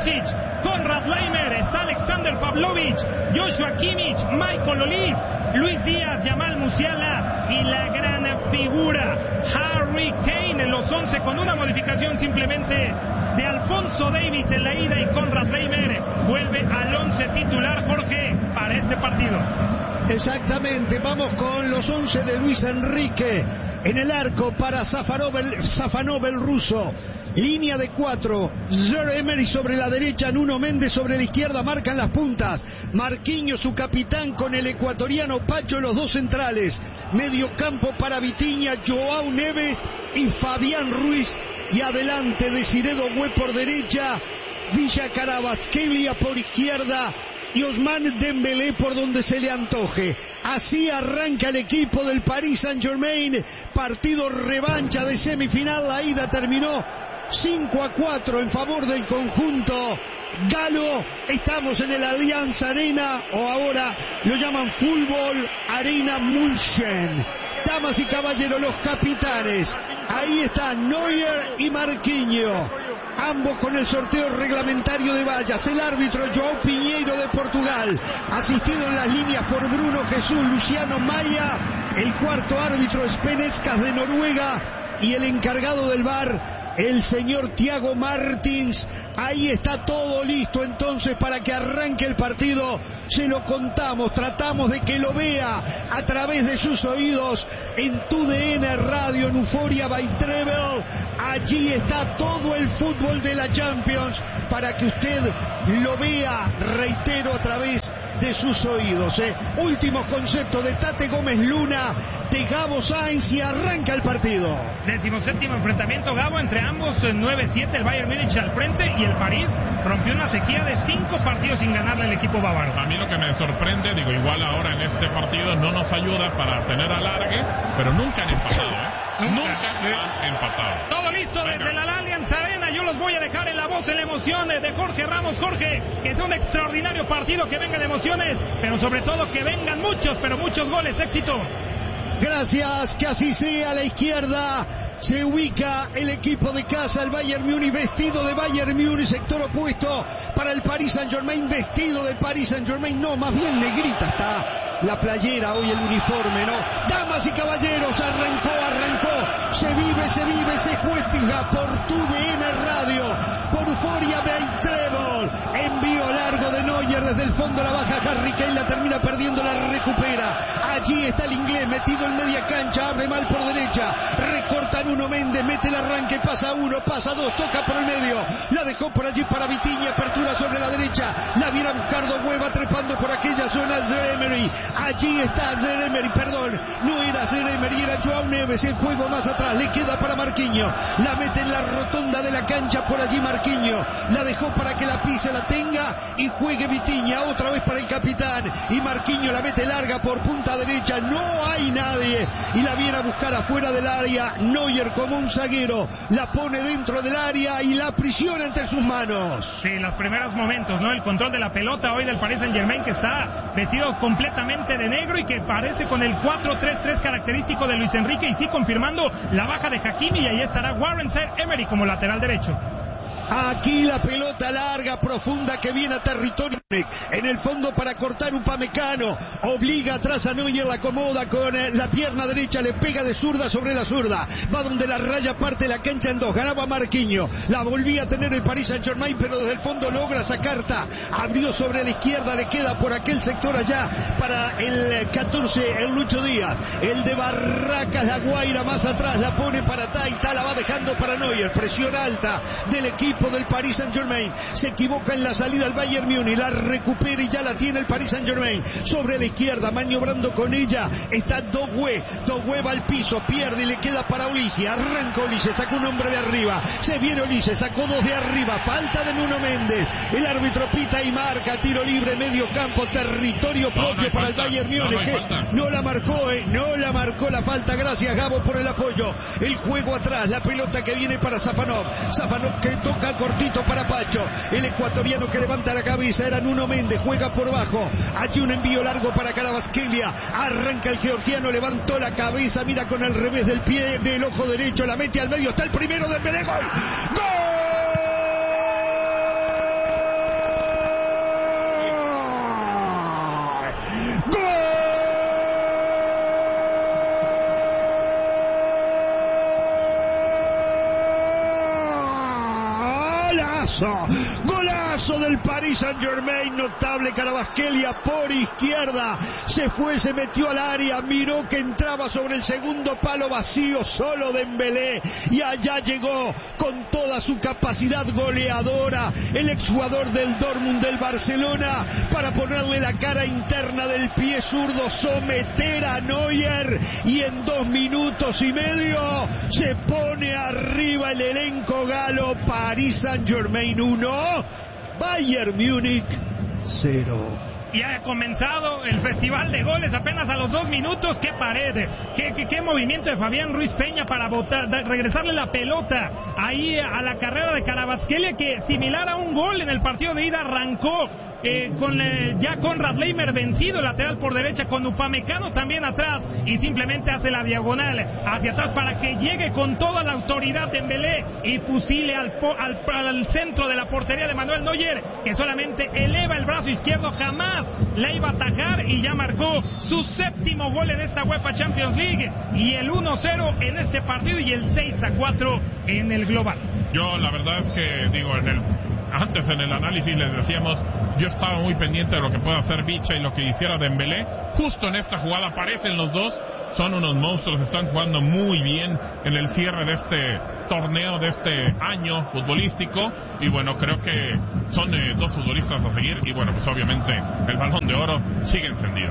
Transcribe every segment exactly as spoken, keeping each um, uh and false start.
Pulisic, Konrad Laimer, está Alexander Pavlovich, Joshua Kimmich, Michael Olise, Luis Díaz, Jamal Musiala y la gran figura Harry Kane en los once, con una modificación simplemente de Alphonso Davies en la ida, y Konrad Laimer vuelve al once titular, Jorge, para este partido. Exactamente, vamos con los once de Luis Enrique. En el arco para Safanov el, Safanov el ruso. Línea de cuatro, Zaire Emery sobre la derecha, Nuno Méndez sobre la izquierda, marcan las puntas. Marquinhos, su capitán, con el ecuatoriano Pacho, los dos centrales. Medio campo para Vitinha, Joao Neves y Fabián Ruiz. Y adelante Desiré Doué por derecha, Villa Kvaratskhelia por izquierda y Ousmane Dembélé por donde se le antoje. Así arranca el equipo del Paris Saint-Germain. Partido revancha de semifinal. La ida terminó cinco a cuatro en favor del conjunto galo. Estamos en el Allianz Arena, o ahora lo llaman Fútbol Arena München. Damas y caballeros, los capitanes. Ahí están Neuer y Marquinhos, ambos con el sorteo reglamentario de vallas. El árbitro João Pinheiro de Portugal, asistido en las líneas por Bruno Jesús Luciano Maya. El cuarto árbitro es Penezcas de Noruega, y el encargado del V A R, el señor Thiago Martins. Ahí está todo listo entonces para que arranque el partido. Se lo contamos, tratamos de que lo vea a través de sus oídos en T U D N Radio, en Euphoria by Treble. Allí está todo el fútbol de la Champions para que usted lo vea, reitero, a través de sus oídos. ¿eh? Últimos conceptos de Tate Gómez Luna, de Gabo Sainz, y arranca el partido. Decimoséptimo enfrentamiento, Gabo, entre ambos. Nueve siete, el Bayern Múnich al frente, y el París rompió una sequía de cinco partidos sin ganarle al equipo bávaro. A mí lo que me sorprende, digo, igual ahora en este partido no nos ayuda para tener alargue, pero nunca han empatado, ¿eh? Nunca, nunca han empatado. Todo listo Venga. Desde la Allianz Arena. Yo los voy a dejar en la voz, en la emoción de Jorge Ramos. Jorge, que es un extraordinario partido, que vengan emociones, pero sobre todo que vengan muchos, pero muchos goles. Éxito. Gracias, que así sea. A la izquierda se ubica el equipo de casa, el Bayern Múnich, vestido de Bayern Múnich. Sector opuesto para el Paris Saint-Germain, vestido de Paris Saint-Germain. No, más bien negrita está la playera, hoy el uniforme, ¿no? Damas y caballeros, arrancó, arrancó. Se vive, se vive, se juega por T U D N Radio, por Euphoria by Treble. Envío largo de Neuer desde el fondo, la baja Harry Kane, la termina perdiendo, la recupera. Allí está el inglés metido en media cancha, abre mal por derecha, recorta Nuno Méndez, mete el arranque, pasa uno, pasa dos, toca por el medio, la dejó por allí para Vitinha, apertura sobre la derecha, la viene a buscar Doué, va trepando por aquella zona Zaire Emery. Allí está Zaire Emery, perdón, no era Zaire Emery, era Joao Neves. El juego más atrás, le queda para Marquinhos, la mete en la rotonda de la cancha, por allí Marquinhos, la dejó para que la pise, la tenga y juegue Vitinha, otra vez para el capitán, y Marquinhos la mete larga por punta derecha, no hay nadie, y la viene a buscar afuera del área. Neuer, como un zaguero, la pone dentro del área y la aprisiona entre sus manos. Sí, los primeros momentos, ¿no? El control de la pelota hoy del Paris Saint-Germain, que está vestido completamente de negro y que parece con el cuatro tres tres característico de Luis Enrique, y sí confirmando la baja de Hakimi, y ahí estará Warren Zaire-Emery como lateral derecho. Aquí la pelota larga, profunda, que viene a territorio en el fondo para cortar Upamecano, obliga atrás a Neuer, la acomoda con la pierna derecha, le pega de zurda sobre la zurda, va donde la raya, parte la cancha en dos, ganaba Marquinhos, la volvía a tener el Paris Saint-Germain, pero desde el fondo logra sacarta, abrió sobre la izquierda, le queda por aquel sector allá para el catorce, el Lucho Díaz, el de Barracas, la Guaira más atrás, la pone para Taita, la va dejando para Neuer, presión alta del equipo del Paris Saint-Germain, se equivoca en la salida el Bayern Múnich, la recupera y ya la tiene el Paris Saint-Germain, sobre la izquierda, maniobrando con ella, está Doué, Doué va al piso, pierde y le queda para Olise, arranca Olise, sacó un hombre de arriba, se viene Olise, sacó dos de arriba, falta de Nuno Méndez, el árbitro pita y marca, tiro libre, medio campo, territorio propio no, no para falta. El Bayern Múnich, no, no, que no la marcó, eh, no la marcó la falta, gracias Gabo por el apoyo, el juego atrás, la pelota que viene para Safanov, Safanov que toca cortito para Pacho, el ecuatoriano que levanta la cabeza, era Nuno Méndez, juega por bajo, allí un envío largo para Kvaratskhelia, arranca el georgiano, levantó la cabeza, mira con el revés del pie del ojo derecho, la mete al medio, está el primero del Dembélé, gol, gol. golazo, golazo del Paris Saint-Germain, notable Kvaratskhelia por izquierda, se fue, se metió al área, miró que entraba sobre el segundo palo vacío, solo Dembélé, y allá llegó con toda su capacidad goleadora el exjugador del Dortmund, del Barcelona, para ponerle la cara interna del pie zurdo, someter a Neuer, y en dos minutos y medio se pone arriba el elenco galo. Paris Saint-Germain uno, Bayern Múnich cero. Y ha comenzado el festival de goles apenas a los dos minutos. ¡Qué pared! ¡Qué, qué, qué movimiento de Fabián Ruiz Peña para botar, de, regresarle la pelota ahí a la carrera de Kvaratskhelia, que similar a un gol en el partido de ida arrancó eh, con eh, ya Konrad Laimer vencido, el lateral por derecha, con Upamecano también atrás, y simplemente hace la diagonal hacia atrás para que llegue con toda la autoridad Dembélé y fusile al, al, al centro de la portería de Manuel Neuer, que solamente eleva el brazo izquierdo, jamás la iba a atajar, y ya marcó su séptimo gol en esta UEFA Champions League, y el uno cero en este partido y el seis a cuatro en el global. Yo la verdad es que digo, en el antes en el análisis les decíamos, yo estaba muy pendiente de lo que pueda hacer Bicha y lo que hiciera Dembélé. Justo en esta jugada aparecen los dos, son unos monstruos, están jugando muy bien en el cierre de este torneo, de este año futbolístico, y bueno, creo que son eh, dos futbolistas a seguir, y bueno, pues obviamente el Balón de Oro sigue encendido.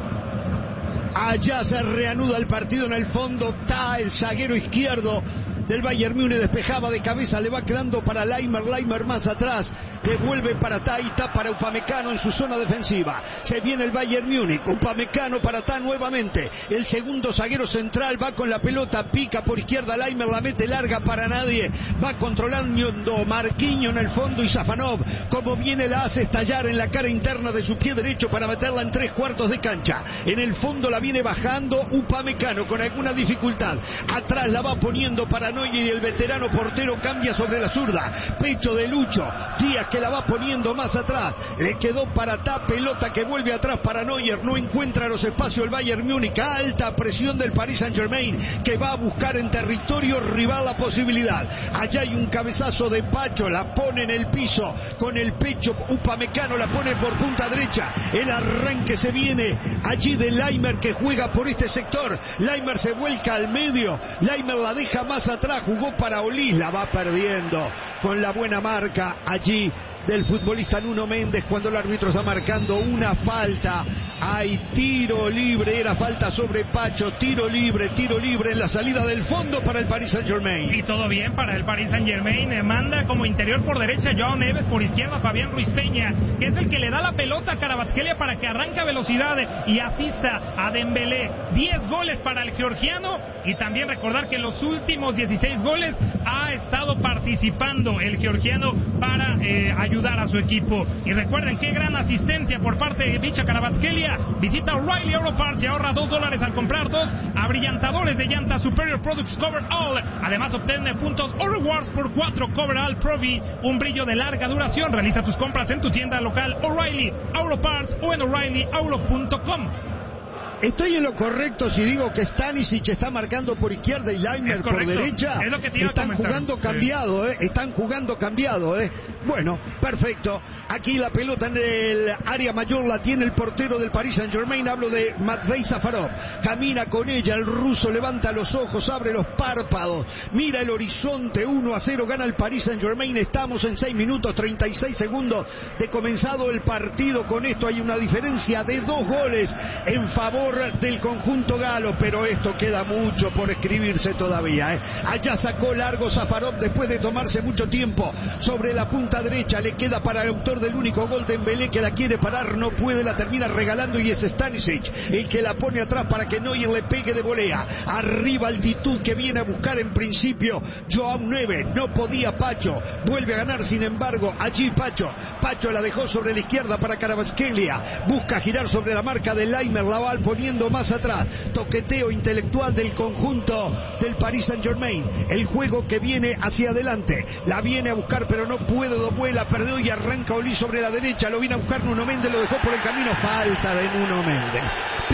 Allá se reanuda el partido en el fondo, está el zaguero izquierdo del Bayern Múnich, despejaba de cabeza, le va quedando para Laimer, Laimer más atrás, devuelve para Taita, para Upamecano en su zona defensiva, se viene el Bayern Múnich, Upamecano para Ta nuevamente, el segundo zaguero central va con la pelota, pica por izquierda, Laimer la mete larga para nadie, va controlando Marquinhos en el fondo, y Safanov, como viene, la hace estallar en la cara interna de su pie derecho para meterla en tres cuartos de cancha, en el fondo la viene bajando Upamecano con alguna dificultad, atrás la va poniendo para Neuer, y el veterano portero cambia sobre la zurda, pecho de Lucho Díaz, que la va poniendo más atrás, le quedó para Ta, pelota que vuelve atrás para Neuer, no encuentra los espacios el Bayern Múnich, alta presión del Paris Saint-Germain, que va a buscar en territorio rival la posibilidad, allá hay un cabezazo de Pacho, la pone en el piso, con el pecho Upamecano la pone por punta derecha, el arranque se viene allí de Laimer, que juega por este sector, Laimer se vuelca al medio, Laimer la deja más atrás, jugó para Olís, la va perdiendo con la buena marca allí del futbolista Nuno Méndez, cuando el árbitro está marcando una falta. Hay tiro libre, era falta sobre Pacho, tiro libre, tiro libre en la salida del fondo para el Paris Saint-Germain. Y todo bien para el Paris Saint-Germain, eh, manda como interior por derecha Joao Neves, por izquierda Fabián Ruiz Peña, que es el que le da la pelota a Kvaratskhelia para que arranque a velocidad y asista a Dembélé. diez goles para el georgiano, y también recordar que en los últimos dieciséis goles ha estado participando el georgiano para eh, ayudar a su equipo. Y recuerden qué gran asistencia por parte de Bicha Kvaratskhelia. Visita O'Reilly Auto Parts y ahorra dos dólares al comprar dos abrillantadores de llantas Superior Products Cover All. Además obtiene puntos o rewards por cuatro Cover All Pro V, un brillo de larga duración. Realiza tus compras en tu tienda local O'Reilly Auto Parts o en O'Reilly Auto punto com. ¿Estoy en lo correcto si digo que Stanisic está marcando por izquierda y Laimer por derecha? Es lo que te iba a Están comentar. jugando cambiado, ¿eh? Están jugando cambiado, ¿eh? Bueno, perfecto. Aquí la pelota en el área mayor la tiene el portero del Paris Saint-Germain. Hablo de Matvei Safarov. Camina con ella, el ruso levanta los ojos, abre los párpados, mira el horizonte. uno a cero gana el Paris Saint-Germain. Estamos en seis minutos treinta y seis segundos de comenzado el partido. Con esto hay una diferencia de dos goles en favor del conjunto galo, pero esto queda mucho por escribirse todavía, ¿eh? Allá sacó largo Safarov después de tomarse mucho tiempo sobre la punta derecha, le queda para el autor del único gol de Dembélé, que la quiere parar, no puede, la termina regalando, y es Stanisic el que la pone atrás para que Neuer le pegue de volea. Arriba altitud que viene a buscar en principio Joao Neves, no podía Pacho, vuelve a ganar sin embargo allí Pacho, Pacho la dejó sobre la izquierda para Kvaratskhelia, busca girar sobre la marca de Laimer, la va poniendo más atrás, toqueteo intelectual del conjunto del Paris Saint-Germain, el juego que viene hacia adelante, la viene a buscar pero no puede, vuela, perdió y arranca Olí sobre la derecha, lo viene a buscar Nuno Méndez, lo dejó por el camino, falta de Nuno Méndez.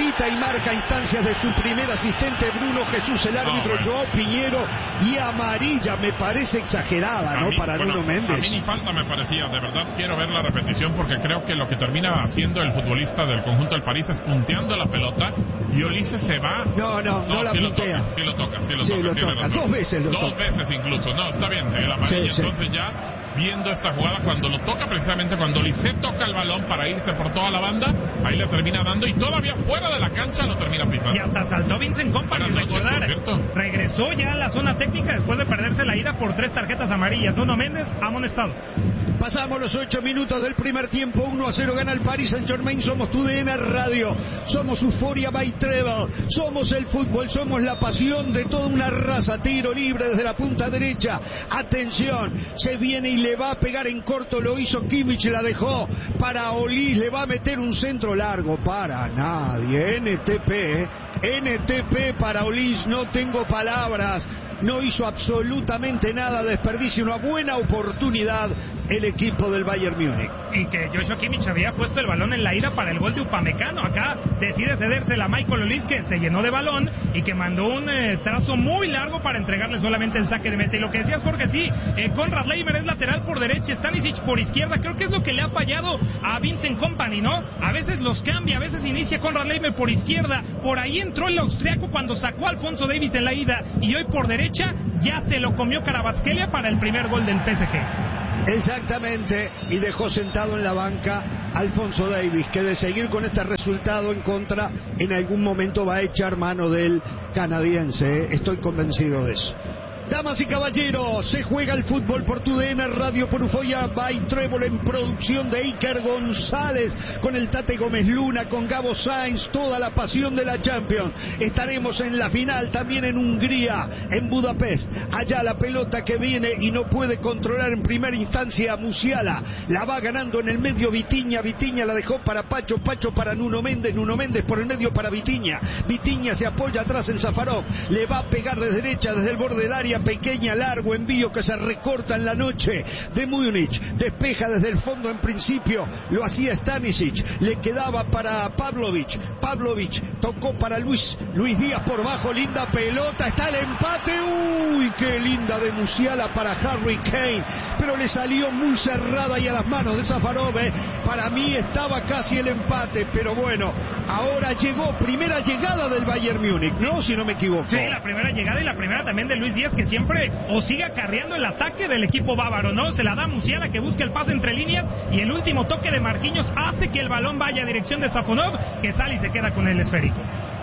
pita y marca instancias de su primer asistente Bruno Jesús, el árbitro no, bueno. Joao Piñero, y amarilla me parece exagerada, ¿no? Mí, para bueno, Nuno Méndez. A mí ni falta me parecía, de verdad quiero ver la repetición porque creo que lo que termina haciendo el futbolista del conjunto del París es punteando la pelota y Olise se va. No, no, no, no la sí puntea. Lo toca, sí lo toca, sí lo sí toca. Lo toca. Razón. Dos veces lo Dos toca. veces incluso, no, está bien, el amarillo, sí, entonces sí. ya viendo esta jugada, cuando lo toca precisamente cuando Olise toca el balón para irse por toda la banda, ahí le termina dando y todavía fuera de la cancha lo termina pisando. Y hasta saltó Vincent Kompany, recordar, regresó ya a la zona técnica después de perderse la ida por tres tarjetas amarillas. Nuno Méndez amonestado. Pasamos los ocho minutos del primer tiempo, uno a cero gana el Paris Saint-Germain. Somos tu D N Radio, somos Euphoria by Treble, somos el fútbol, somos la pasión de toda una raza. Tiro libre desde la punta derecha, atención, se viene y le va a pegar en corto, lo hizo Kimmich, la dejó para Olise, le va a meter un centro largo para nadie. N T P, N T P para Olise, no tengo palabras. No hizo absolutamente nada, desperdicia una buena oportunidad el equipo del Bayern Múnich. Y que Joshua Kimmich había puesto el balón en la ida para el gol de Upamecano. Acá decide cedérsela a Michael Olise, que se llenó de balón y que mandó un eh, trazo muy largo para entregarle solamente el saque de meta. Y lo que decías, Jorge, sí, eh, Konrad Laimer es lateral por derecha, Stanisic por izquierda. Creo que es lo que le ha fallado a Vincent Kompany, ¿no? A veces los cambia, a veces inicia Konrad Laimer por izquierda. Por ahí entró el austriaco cuando sacó a Alphonso Davies en la ida, y hoy por derecha ya se lo comió Kvaratskhelia para el primer gol del P S G. Exactamente, y dejó sentado en la banca Alphonso Davies, que de seguir con este resultado en contra, en algún momento va a echar mano del canadiense, ¿eh? Estoy convencido de eso. Damas y caballeros, se juega el fútbol por tu D N Radio, por Euphoria by Treble, en producción de Iker González, con el Tate Gómez Luna, con Gabo Sainz, toda la pasión de la Champions. Estaremos en la final también en Hungría, en Budapest. Allá la pelota que viene y no puede controlar en primera instancia a Musiala. La va ganando en el medio Vitinha. Vitinha la dejó para Pacho, Pacho para Nuno Méndez, Nuno Méndez por el medio para Vitinha. Vitinha se apoya atrás en Safarov, le va a pegar de derecha desde el borde del área. Pequeña, largo envío que se recorta en la noche de Múnich, despeja desde el fondo. En principio lo hacía Stanisic, le quedaba para Pavlovic, Pavlovic tocó para Luis, Luis Díaz por bajo, linda pelota, está el empate, uy, qué linda de Musiala para Harry Kane, pero le salió muy cerrada y a las manos de Safarov, eh. Para mí estaba casi el empate, pero bueno, ahora llegó, primera llegada del Bayern Múnich, ¿no? Si no me equivoco. Sí, la primera llegada y la primera también de Luis Díaz, que siempre o sigue acarreando el ataque del equipo bávaro, ¿no? Se la da a Musiala, que busca el pase entre líneas, y el último toque de Marquinhos hace que el balón vaya a dirección de Safonov, que sale y se queda con el esférico.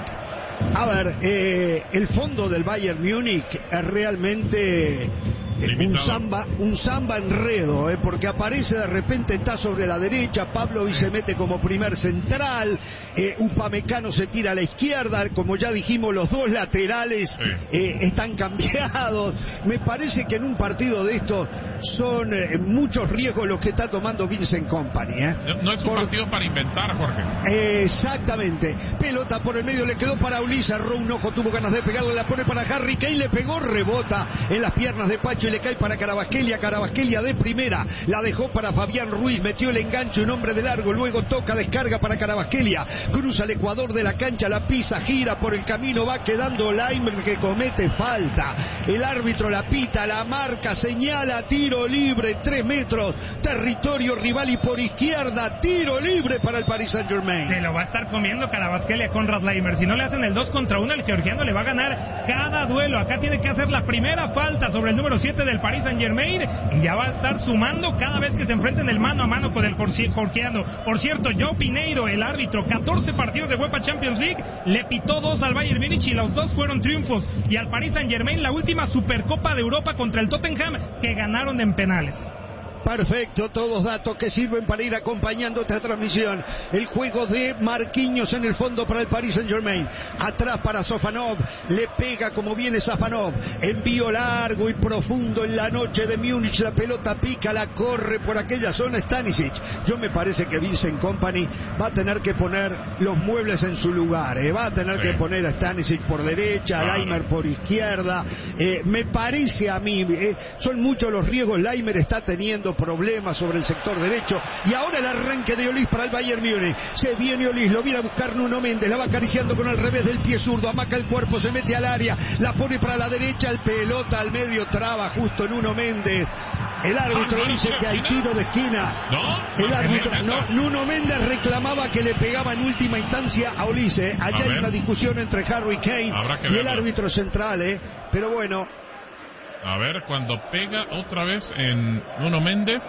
A ver, eh, el fondo del Bayern Múnich es realmente un samba, un samba enredo, eh, porque aparece de repente, está sobre la derecha, Pavlovic se mete como primer central, eh, Upamecano se tira a la izquierda, como ya dijimos, los dos laterales eh, están cambiados. Me parece que en un partido de estos son eh, muchos riesgos los que está tomando Vincent Kompany. Eh. No, no es un por... partido para inventar, Jorge. Eh, exactamente. Pelota por el medio, le quedó para Olise, cerró un ojo, tuvo ganas de pegarle, la pone para Harry Kane, le pegó, rebota en las piernas de Pacho y le cae para Kvaratskhelia. Kvaratskhelia de primera, la dejó para Fabián Ruiz, metió el enganche, un hombre de largo, luego toca, descarga para Kvaratskhelia, cruza el ecuador de la cancha, la pisa, gira por el camino, va quedando Laimer, que comete falta. El árbitro la pita, la marca, señala tiro libre, tres metros, territorio rival y por izquierda, tiro libre para el Paris Saint-Germain. Se lo va a estar comiendo Kvaratskhelia con Laimer. Si no le hacen el dos contra uno, el georgiano le va a ganar cada duelo. Acá tiene que hacer la primera falta sobre el número siete del Paris Saint-Germain y ya va a estar sumando cada vez que se enfrenten el mano a mano con el georgiano. Por cierto, Joao Piñero, el árbitro, catorce partidos de UEFA Champions League, le pitó dos al Bayern Múnich y los dos fueron triunfos. Y al Paris Saint-Germain la última Supercopa de Europa contra el Tottenham, que ganaron en penales. Perfecto, todos datos que sirven para ir acompañando esta transmisión. El juego de Marquinhos en el fondo para el Paris Saint-Germain. Atrás para Safonov, le pega como viene Safonov. Envío largo y profundo en la noche de Múnich. La pelota pica, la corre por aquella zona Stanisic. Yo me parece que Vincent Kompany va a tener que poner los muebles en su lugar. Eh. Va a tener sí. que poner a Stanisic por derecha, a Laimer por izquierda. Eh, me parece a mí, eh, son muchos los riesgos Laimer está teniendo teniendo problemas sobre el sector derecho. Y ahora el arranque de Olís para el Bayern Múnich. Se viene Olís, lo viene a buscar Nuno Méndez, la va acariciando con el revés del pie zurdo, amaca el cuerpo, se mete al área, la pone para la derecha, el pelota al medio, traba justo Nuno Méndez. El árbitro dice que hay tiro de esquina. No, el árbitro, no, Nuno Méndez reclamaba que le pegaba en última instancia a Olís. Eh. Allá hay una discusión entre Harry Kane y el árbitro central, eh. Pero bueno. A ver, cuando pega otra vez en Nuno Méndez,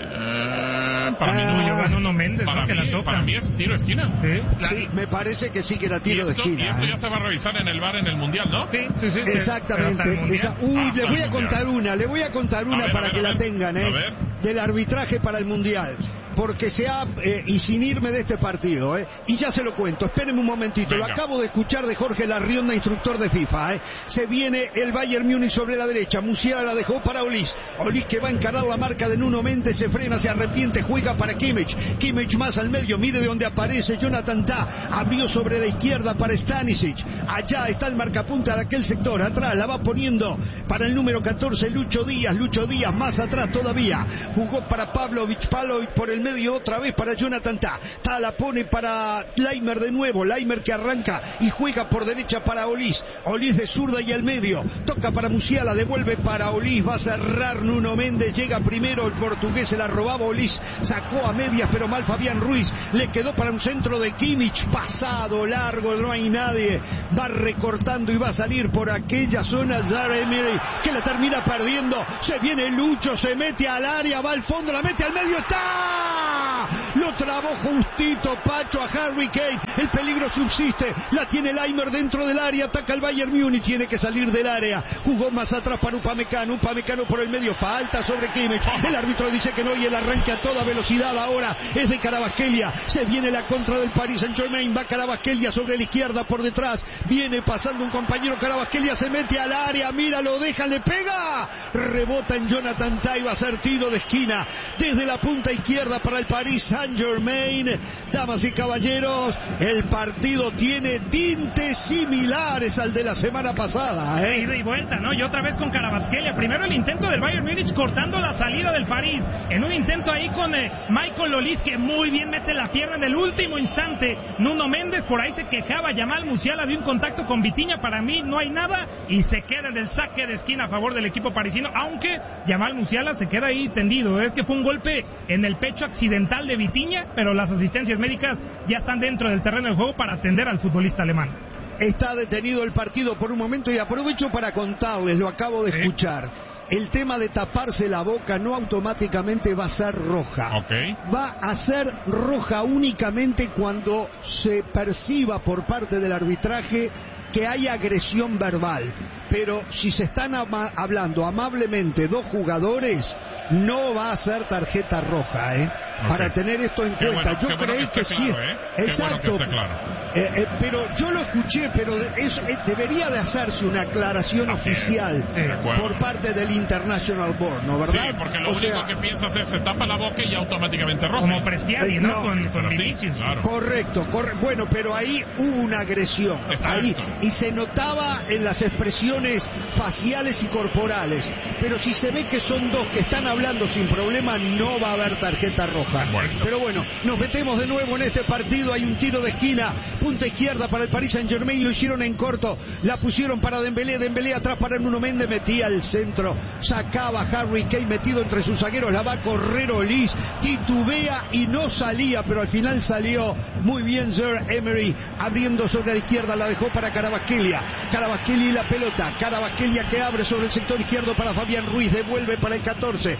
eh, para, ah, mí no, Nuno Méndez, para, ¿no? mí, que la toca. para mí es tiro de esquina. Sí, claro. Sí, me parece que sí que era tiro esto, de esquina. Y esto ¿eh? ya se va a revisar en el V A R en el Mundial, ¿no? Sí, sí, sí. Exactamente. Esa, uy, hasta le voy a contar una, le voy a contar una a ver, para a ver, que la tengan, ¿eh? Del arbitraje para el Mundial. Porque se ha, eh, y sin irme de este partido, eh, y ya se lo cuento, espérenme un momentito. Venga. Lo acabo de escuchar de Jorge Larrionda, instructor de FIFA. Eh. Se viene el Bayern Múnich sobre la derecha, Musiala la dejó para Olís, Olís que va a encarar la marca de Nuno Méndez, se frena, se arrepiente, juega para Kimmich, Kimmich más al medio, mide de donde aparece Jonathan Tah, abrió sobre la izquierda para Stanisic, allá está el marcapunta de aquel sector, atrás la va poniendo para el número catorce, Lucho Díaz, Lucho Díaz más atrás todavía, jugó para Pavlovic, Pavlovic por el medio otra vez para Jonathan Tah, Tah la pone para Leimer de nuevo, Leimer que arranca y juega por derecha para Olís, Olís de zurda y al medio, toca para Musiala, devuelve para Olís, va a cerrar Nuno Méndez, llega primero el portugués, se la robaba Olís, sacó a medias pero mal Fabián Ruiz, le quedó para un centro de Kimmich, pasado largo, no hay nadie, va recortando y va a salir por aquella zona Zaire Emery que la termina perdiendo, se viene Lucho, se mete al área, va al fondo, la mete al medio, está lo trabó justito Pacho a Harry Kane, el peligro subsiste, la tiene Leimer dentro del área, ataca el Bayern Múnich, tiene que salir del área, jugó más atrás para Upamecano, Upamecano por el medio, falta sobre Kimmich, el árbitro dice que no y el arranque a toda velocidad ahora es de Kvaratskhelia, se viene la contra del Paris Saint-Germain, va Kvaratskhelia sobre la izquierda por detrás, viene pasando un compañero, Kvaratskhelia se mete al área, mira, lo deja, le pega, rebota en Jonathan Tah y va a ser tiro de esquina, desde la punta izquierda para el Paris Saint-Germain. Damas y caballeros, el partido tiene tintes similares al de la semana pasada, ¿eh? Ida y vuelta, ¿no? Y otra vez con Kvaratskhelia. Primero el intento del Bayern Múnich cortando la salida del París. En un intento ahí con eh, Michael Olís, que muy bien mete la pierna en el último instante. Nuno Méndez por ahí se quejaba. Yamal Musiala de un contacto con Vitinha. Para mí no hay nada y se queda en el saque de esquina a favor del equipo parisino. Aunque Yamal Musiala se queda ahí tendido. Es que fue un golpe en el pecho accidental de Vitinha, pero las asistencias médicas ya están dentro del terreno del juego para atender al futbolista alemán. Está detenido el partido por un momento y aprovecho para contarles, lo acabo de sí. escuchar. El tema de taparse la boca no automáticamente va a ser roja. Okay. Va a ser roja únicamente cuando se perciba por parte del arbitraje que hay agresión verbal. Pero si se están ama- hablando amablemente dos jugadores, no va a ser tarjeta roja, ¿eh? Okay. Para tener esto en qué cuenta. Bueno, yo creí bueno que, que sí. Claro, ¿eh? Exacto. Bueno claro. Eh, eh, pero yo lo escuché, pero es, eh, debería de hacerse una aclaración Así oficial eh, por parte del International Board, ¿no? ¿Verdad? Sí, porque lo o único sea, que piensas es se tapa la boca y automáticamente roja. Como Prestiani, ¿no? no con con sí, Vinicius. Claro. Correcto, corre, bueno, pero ahí hubo una agresión. Ahí, y se notaba en las expresiones faciales y corporales. Pero si se ve que son dos que están hablando sin problema, no va a haber tarjeta roja. Bueno. Pero bueno, nos metemos de nuevo en este partido. Hay un tiro de esquina, punta izquierda para el Paris Saint-Germain, lo hicieron en corto, la pusieron para Dembélé, Dembélé atrás para Nuno Méndez, metía al centro, sacaba Harry Kane metido entre sus zagueros, la va a correr Olís, titubea y no salía, pero al final salió muy bien Zaire Emery, abriendo sobre la izquierda, la dejó para Kvaratskhelia, Kvaratskhelia y la pelota, Kvaratskhelia que abre sobre el sector izquierdo para Fabián Ruiz, devuelve para el catorce.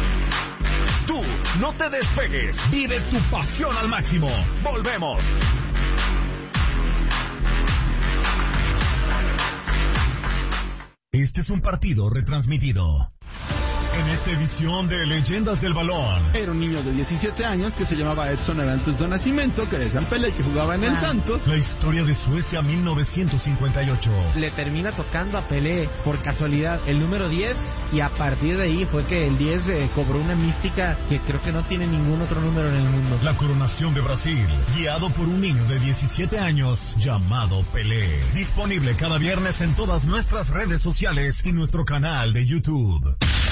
Tú, no te despegues, vive tu pasión al máximo, volvemos. Este es un partido retransmitido. En esta edición de Leyendas del Balón. Era un niño de diecisiete años que se llamaba Edson Arantes do Nascimento, que decían Pelé, que jugaba en el ah. Santos. La historia de Suecia mil novecientos cincuenta y ocho. Le termina tocando a Pelé, por casualidad, el número diez, y a partir de ahí fue que el diez eh, cobró una mística que creo que no tiene ningún otro número en el mundo. La coronación de Brasil, guiado por un niño de diecisiete años llamado Pelé. Disponible cada viernes en todas nuestras redes sociales y nuestro canal de YouTube.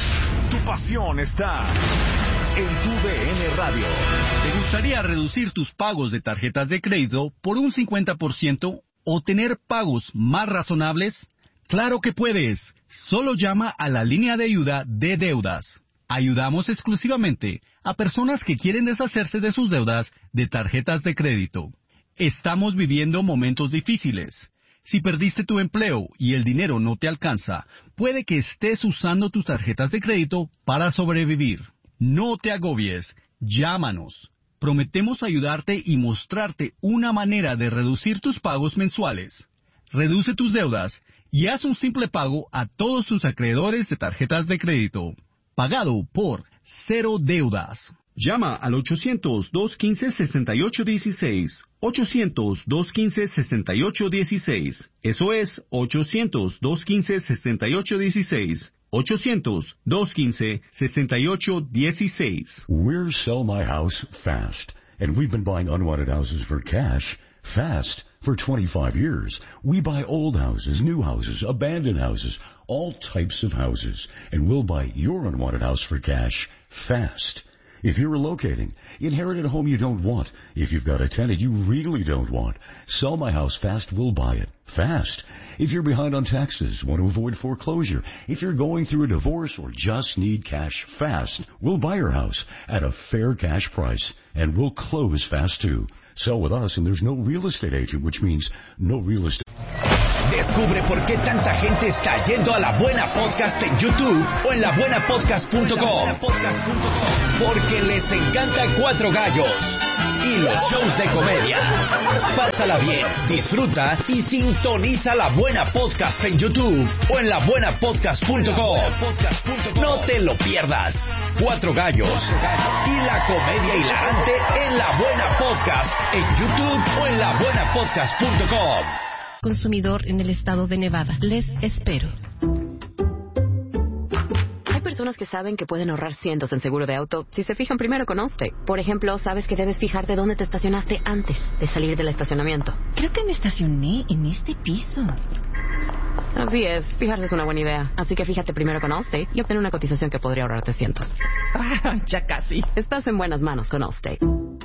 Tu pasión está en tu D N Radio. ¿Te gustaría reducir tus pagos de tarjetas de crédito por un cincuenta por ciento o tener pagos más razonables? ¡Claro que puedes! Solo llama a la línea de ayuda de deudas. Ayudamos exclusivamente a personas que quieren deshacerse de sus deudas de tarjetas de crédito. Estamos viviendo momentos difíciles. Si perdiste tu empleo y el dinero no te alcanza, puede que estés usando tus tarjetas de crédito para sobrevivir. No te agobies. Llámanos. Prometemos ayudarte y mostrarte una manera de reducir tus pagos mensuales. Reduce tus deudas y haz un simple pago a todos tus acreedores de tarjetas de crédito. Pagado por Cero Deudas. Llama al ochocientos, dos quince, sesenta y ocho dieciséis. ochocientos, dos quince, sesenta y ocho dieciséis. Eso es ochocientos, dos quince, sesenta y ocho dieciséis. ochocientos, dos quince, sesenta y ocho dieciséis. We're Sell My House Fast, and we've been buying unwanted houses for cash fast for twenty-five years. We buy old houses, new houses, abandoned houses, all types of houses, and we'll buy your unwanted house for cash fast. If you're relocating, inherited a home you don't want, if you've got a tenant you really don't want, Sell My House Fast will buy it. Fast. If you're behind on taxes, want to avoid foreclosure, if you're going through a divorce or just need cash fast, we'll buy your house at a fair cash price, and we'll close fast too. Sell with us, and there's no real estate agent, which means no real estate. Descubre por qué tanta gente está yendo a La Buena Podcast en YouTube o en la buena podcast punto com. Porque les encanta Cuatro Gallos y los shows de comedia. Pásala bien, disfruta y sintoniza La Buena Podcast en YouTube o en la buena podcast punto com. No te lo pierdas. Cuatro Gallos y la comedia hilarante en La Buena Podcast en YouTube o en la buena podcast punto com. Consumidor en el estado de Nevada. Les espero. Hay personas que saben que pueden ahorrar cientos en seguro de auto si se fijan primero con Allstate. Por ejemplo, sabes que debes fijarte dónde te estacionaste antes de salir del estacionamiento. Creo que me estacioné en este piso. Así es, fijarse es una buena idea. Así que fíjate primero con Allstate y obtén una cotización que podría ahorrarte cientos. Ya casi. Estás en buenas manos con Allstate.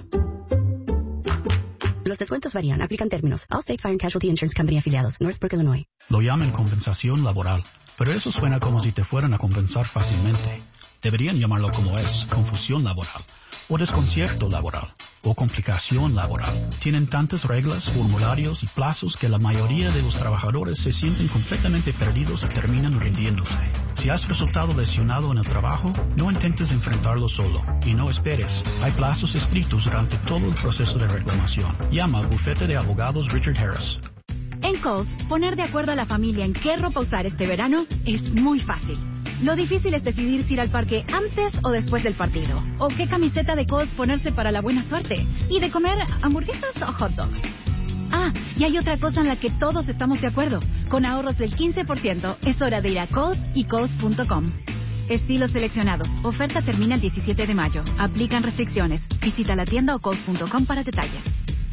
Los descuentos varían. Aplican términos. Allstate Fire and Casualty Insurance Company afiliados. Northbrook, Illinois. Lo llaman compensación laboral, pero eso suena como si te fueran a compensar fácilmente. Deberían llamarlo como es, confusión laboral, o desconcierto laboral, o complicación laboral. Tienen tantas reglas, formularios y plazos que la mayoría de los trabajadores se sienten completamente perdidos y terminan rindiéndose. Si has resultado lesionado en el trabajo, no intentes enfrentarlo solo y no esperes. Hay plazos estrictos durante todo el proceso de reclamación. Llama al bufete de abogados Richard Harris. En Kohl's, poner de acuerdo a la familia en qué ropa usar este verano es muy fácil. Lo difícil es decidir si ir al parque antes o después del partido. O qué camiseta de Kohl's ponerse para la buena suerte. Y de comer hamburguesas o hot dogs. Ah, y hay otra cosa en la que todos estamos de acuerdo. Con ahorros del quince por ciento, es hora de ir a Kohl's y Kohl's punto com. Estilos seleccionados. Oferta termina el diecisiete de mayo. Aplican restricciones. Visita la tienda o Kohl's punto com para detalles.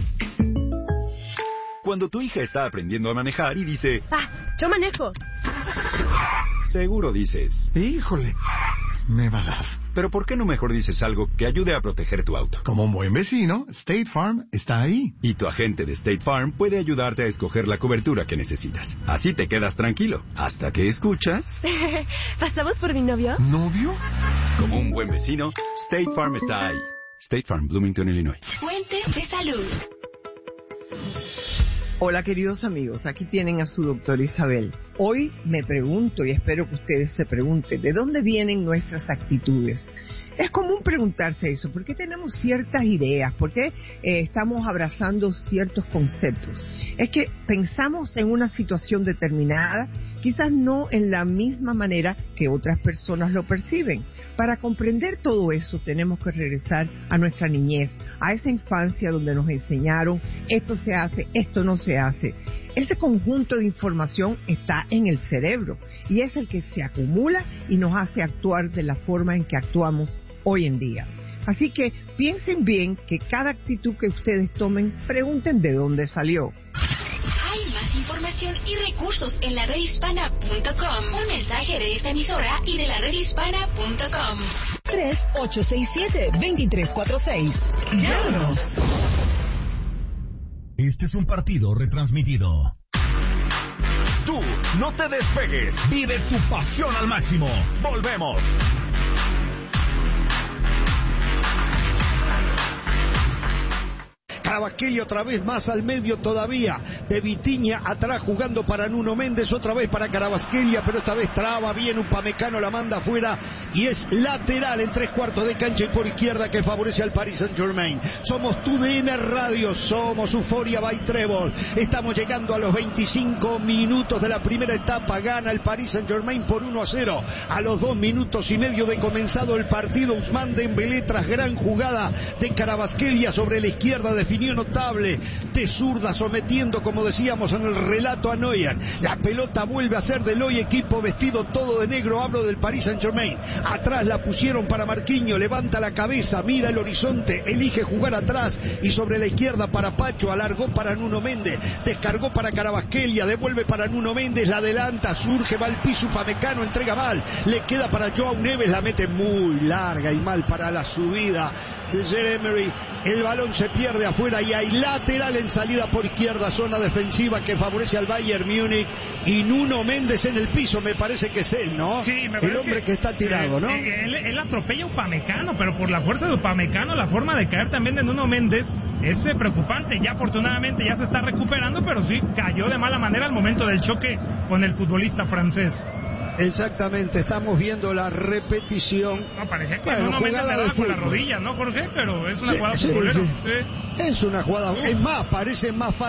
Cuando tu hija está aprendiendo a manejar y dice... ¡Ah! ¡Yo manejo! Seguro dices... Híjole, me va a dar. Pero ¿por qué no mejor dices algo que ayude a proteger tu auto? Como un buen vecino, State Farm está ahí. Y tu agente de State Farm puede ayudarte a escoger la cobertura que necesitas. Así te quedas tranquilo, hasta que escuchas... ¿Pasamos por mi novio? ¿Novio? Como un buen vecino, State Farm está ahí. State Farm, Bloomington, Illinois. Fuentes de salud. Hola queridos amigos, aquí tienen a su doctora Isabel. Hoy me pregunto y espero que ustedes se pregunten, ¿de dónde vienen nuestras actitudes? Es común preguntarse eso, ¿por qué tenemos ciertas ideas? ¿Por qué eh, estamos abrazando ciertos conceptos? Es que pensamos en una situación determinada, quizás no en la misma manera que otras personas lo perciben. Para comprender todo eso tenemos que regresar a nuestra niñez, a esa infancia donde nos enseñaron esto se hace, esto no se hace. Ese conjunto de información está en el cerebro y es el que se acumula y nos hace actuar de la forma en que actuamos hoy en día. Así que piensen bien que cada actitud que ustedes tomen, pregunten de dónde salió. Hay más información y recursos en la red hispana punto com. Un mensaje de esta emisora y de la red hispana punto com. tres ocho seis siete, dos tres cuatro seis. Llámanos. Este es un partido retransmitido. Tú no te despegues. Vive tu pasión al máximo. Volvemos. Carabasquelia otra vez más al medio todavía. De Vitiña atrás jugando para Nuno Méndez. Otra vez para Carabasquelia, pero esta vez traba bien. Upamecano la manda afuera y es lateral en tres cuartos de cancha y por izquierda que favorece al Paris Saint-Germain. Somos Tu D N Radio, somos Euforia by Trébol. Estamos llegando a los veinticinco minutos de la primera etapa. Gana el Paris Saint-Germain por uno a cero. A los dos minutos y medio de comenzado el partido, Ousmane Dembélé tras gran jugada de Carabasquelia sobre la izquierda definió notable de zurda, sometiendo, como decíamos en el relato, a Neuer. La pelota vuelve a ser del hoy equipo vestido todo de negro. Hablo del Paris Saint-Germain. Atrás la pusieron para Marquinhos, levanta la cabeza, mira el horizonte, elige jugar atrás y sobre la izquierda para Pacho, alargó para Nuno Méndez, descargó para Carabasquelia, devuelve para Nuno Méndez, la adelanta, surge, va al piso, Upamecano entrega mal, le queda para Joao Neves, la mete muy larga y mal para la subida de Pierre Emery. El balón se pierde afuera y hay lateral en salida por izquierda, zona defensiva que favorece al Bayern Múnich y Nuno Méndez en el piso, me parece que es él, ¿no? Sí, me el hombre que, que está tirado, ¿no? Él, él atropella a Upamecano, pero por la fuerza de Upamecano, la forma de caer también de Nuno Méndez es eh, preocupante. Ya afortunadamente ya se está recuperando, pero sí cayó de mala manera al momento del choque con el futbolista francés. Exactamente, estamos viendo la repetición. No, parecía que bueno, Nuno Méndez le daba con la rodilla, ¿no, Jorge? Pero es una sí, jugada sí, futbolera. Sí. Sí. Es una jugada, es más, parece más fácil.